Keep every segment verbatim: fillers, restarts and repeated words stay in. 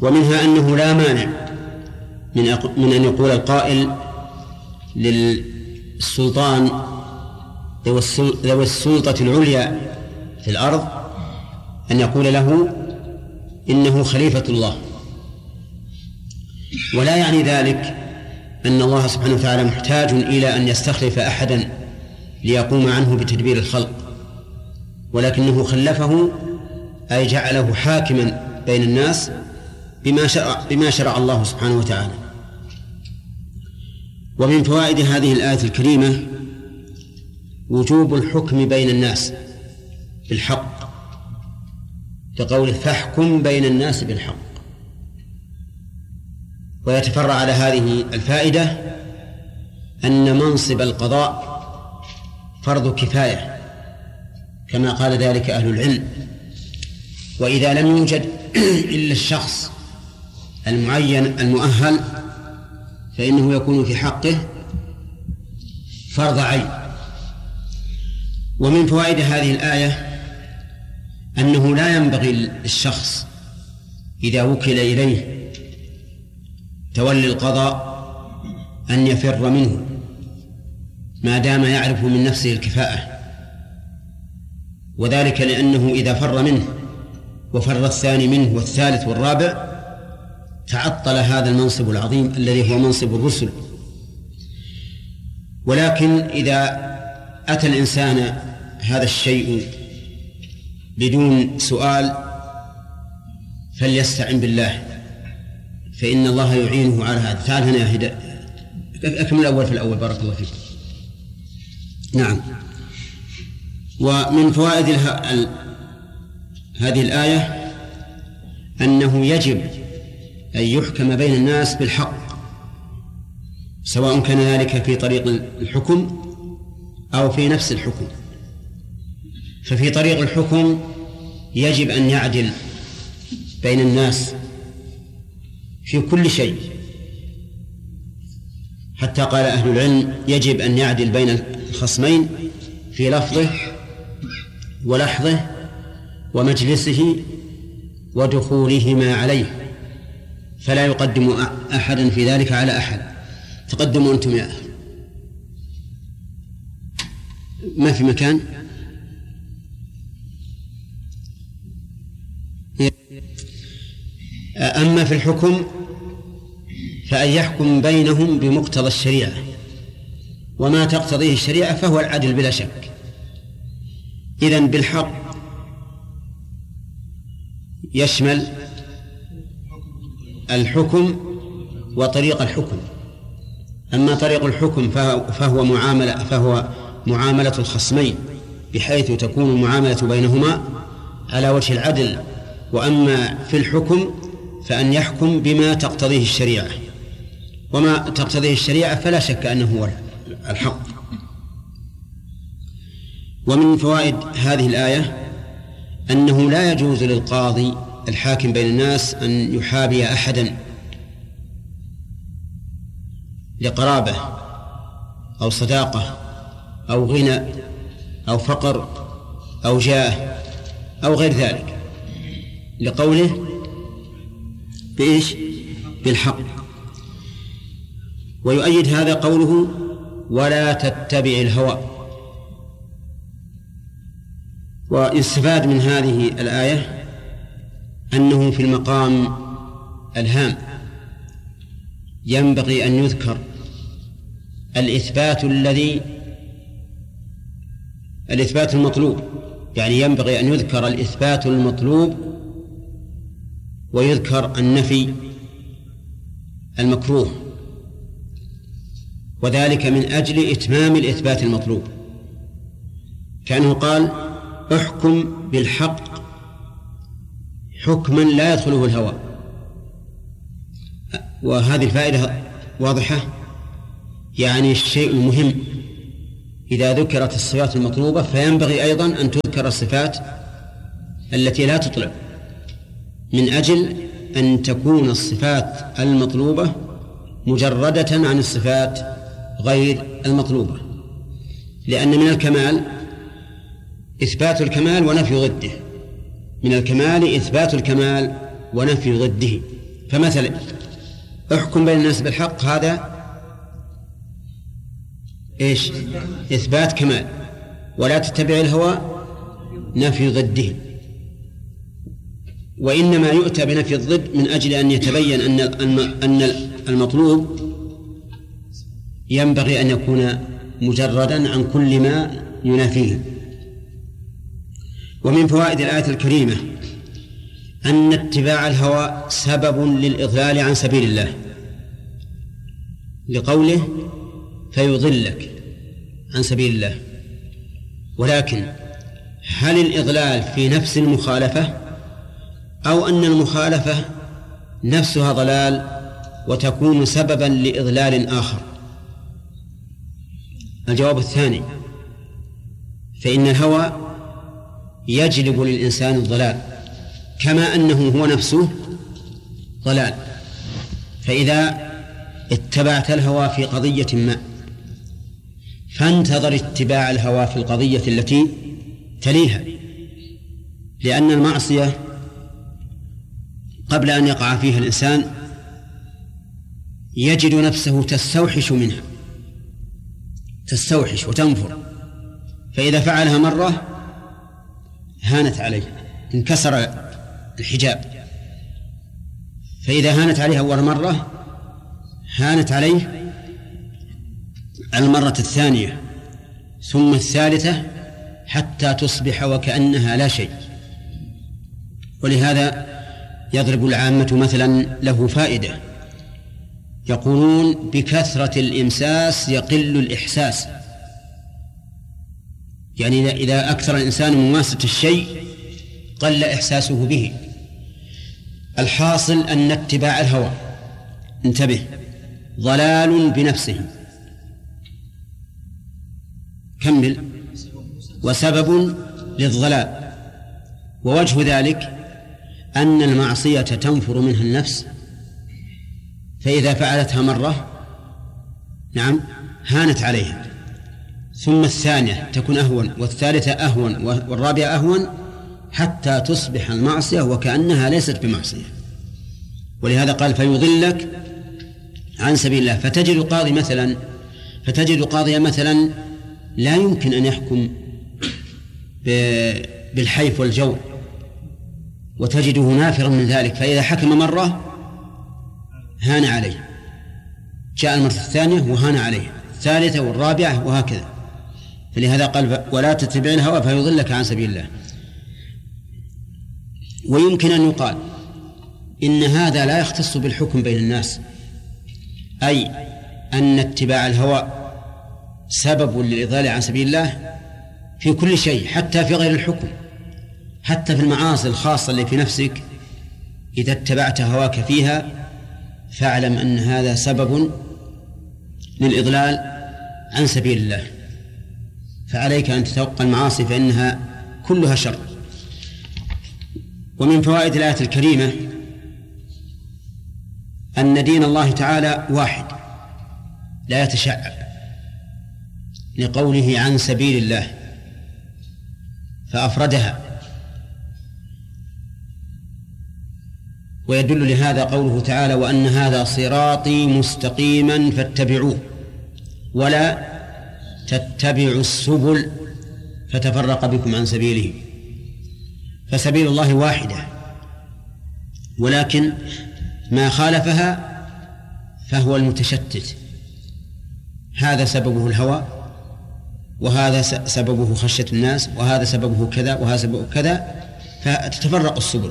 ومنها أنه لا مانع من من أن يقول القائل للسلطان ذوي السلطة العليا في الأرض أن يقول له إنه خليفة الله، ولا يعني ذلك أن الله سبحانه وتعالى محتاج إلى أن يستخلف أحدا ليقوم عنه بتدبير الخلق، ولكنه خلفه أي جعله حاكما بين الناس بما شرع, بما شرع الله سبحانه وتعالى. ومن فوائد هذه الآية الكريمة وجوب الحكم بين الناس بالحق، كقوله فاحكم بين الناس بالحق. ويتفرع على هذه الفائدة أن منصب القضاء فرض كفاية كما قال ذلك أهل العلم، وإذا لم يوجد إلا الشخص المعين المؤهل فإنه يكون في حقه فرض عين. ومن فوائد هذه الآية أنه لا ينبغي للشخص إذا وكل إليه تولي القضاء أن يفر منه ما دام يعرف من نفسه الكفاءة، وذلك لأنه إذا فر منه وفر الثاني منه والثالث والرابع تعطل هذا المنصب العظيم الذي هو منصب الرسل. ولكن إذا أتى الإنسان هذا الشيء بدون سؤال فليستعن بالله، فإن الله يعينه على هذا. تعال هنا يا هدى أكمل الأول في الأول بارك الله فيك. نعم. ومن فوائد هذه الآية أنه يجب أن يحكم بين الناس بالحق، سواء كان ذلك في طريق الحكم أو في نفس الحكم. ففي طريق الحكم يجب أن يعدل بين الناس في كل شيء، حتى قال أهل العلم يجب أن يعدل بين الخصمين في لفظه ولحظه ومجلسه ودخولهما عليه، فلا يقدم أحدا في ذلك على أحد. تقدموا أنتم يا أهل. ما في مكان. أما في الحكم فأن يحكم بينهم بمقتضى الشريعة، وما تقتضيه الشريعة فهو العدل بلا شك. إذن بالحق يشمل الحكم وطريق الحكم. أما طريق الحكم فهو معاملة فهو معاملة الخصمين، بحيث تكون المعاملة بينهما على وجه العدل. وأما في الحكم فأن يحكم بما تقتضيه الشريعة، وما تقتضيه الشريعة فلا شك أنه هو الحق. ومن فوائد هذه الآية أنه لا يجوز للقاضي الحاكم بين الناس أن يحابي أحدا لقرابة أو صداقة أو غنى أو فقر أو جاه أو غير ذلك، لقوله بإيش؟ بالحق. ويؤيد هذا قوله ولا تتبع الهوى. ويستفاد من هذه الآية أنه في المقام الهام ينبغي أن يذكر الإثبات الذي الإثبات المطلوب، يعني ينبغي أن يذكر الإثبات المطلوب ويذكر النفي المكروه، وذلك من أجل إتمام الإثبات المطلوب. كأنه قال احكم بالحق حكما لا يدخله الهوى. وهذه الفائدة واضحة، يعني الشيء المهم إذا ذكرت الصفات المطلوبة فينبغي أيضا أن تذكر الصفات التي لا تطلب، من أجل أن تكون الصفات المطلوبة مجردة عن الصفات غير المطلوبة. لأن من الكمال إثبات الكمال ونفي ضده، من الكمال إثبات الكمال ونفي ضده، فمثلا احكم بين الناس بالحق، هذا إيش؟ إثبات كمال. ولا تتبع الهوى نفي ضده. وإنما يؤتى بنفي الضد من أجل أن يتبين أن أن المطلوب ينبغي أن يكون مجردا عن كل ما ينافيه. ومن فوائد الآية الكريمة أن اتباع الهوى سبب للإضلال عن سبيل الله، لقوله فيضلك عن سبيل الله. ولكن هل الإضلال في نفس المخالفة أو أن المخالفة نفسها ضلال وتكون سببا لإضلال آخر؟ الجواب الثاني، فإن الهوى يجلب للإنسان الضلال كما أنه هو نفسه ضلال. فإذا اتبعت الهوى في قضية ما فانتظر اتباع الهوى في القضية التي تليها، لأن المعصية قبل أن يقع فيها الإنسان يجد نفسه تستوحش منها، تستوحش وتنفر، فإذا فعلها مرة هانت عليه، انكسر الحجاب، فإذا هانت عليه أول مرة هانت عليه المرة الثانية ثم الثالثة حتى تصبح وكأنها لا شيء. ولهذا يضرب العامة مثلا له فائدة، يقولون بكثرة الإمساس يقل الإحساس، يعني إذا أكثر الإنسان مماسة الشيء قل إحساسه به. الحاصل أن اتباع الهوى، انتبه، ضلال بنفسه، كمل، وسبب للضلال. ووجه ذلك أن المعصية تنفر منها النفس، فإذا فعلتها مرة نعم هانت عليها، ثم الثانية تكون أهون، والثالثة أهون، والرابعة أهون، حتى تصبح المعصية وكأنها ليست بمعصية. ولهذا قال فيضلك عن سبيل الله. فتجد قاضي مثلا فتجد قاضيا مثلا لا يمكن أن يحكم بالحيف والجور، وتجده نافرا من ذلك، فإذا حكم مرة هان عليه، جاء المرة الثانية وهان عليه، الثالثة والرابعة وهكذا. فلهذا قال ولا تتبع الهوى فيضلك عن سبيل الله. ويمكن أن يقال إن هذا لا يختص بالحكم بين الناس، أي أن اتباع الهوى سبب للإضلال عن سبيل الله في كل شيء، حتى في غير الحكم، حتى في المعاصي الخاصة اللي في نفسك، إذا اتبعت هواك فيها فاعلم أن هذا سبب للإضلال عن سبيل الله. فعليك أن تتوقع المعاصي فإنها كلها شر. ومن فوائد الآية الكريمة أن دين الله تعالى واحد لا يتشعب، لقوله عن سبيل الله فأفردها. ويدل لهذا قوله تعالى وأن هذا صراطي مستقيما فاتبعوه ولا تتبعوا السبل فتفرق بكم عن سبيله. فسبيل الله واحدة، ولكن ما خالفها فهو المتشتت، هذا سببه الهوى، وهذا سببه خشية الناس، وهذا سببه كذا، وهذا سببه كذا، فتتفرق السبل.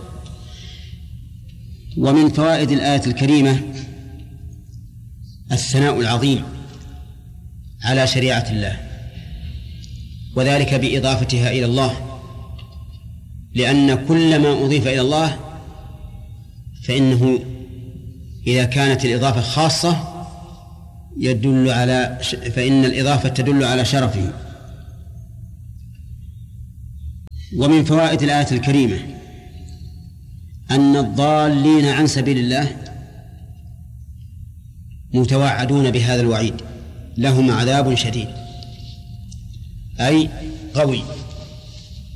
ومن فوائد الآية الكريمة الثناء العظيم على شريعة الله، وذلك بإضافتها إلى الله، لأن كل ما أضيف إلى الله فإنه إذا كانت الإضافة خاصة يدل على فإن الإضافة تدل على شرفه. ومن فوائد الآية الكريمة أن الضالين عن سبيل الله متوعدون بهذا الوعيد، لهم عذاب شديد أي قوي.